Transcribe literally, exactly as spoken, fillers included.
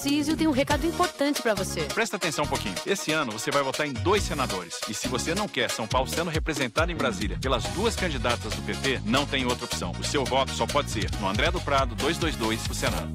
Tarcísio tem um recado importante pra você. Presta atenção um pouquinho. Esse ano você vai votar em dois senadores. E se você não quer São Paulo sendo representado em Brasília pelas duas candidatas do P T, não tem outra opção. O seu voto só pode ser no André do Prado duzentos e vinte e dois, o Senado.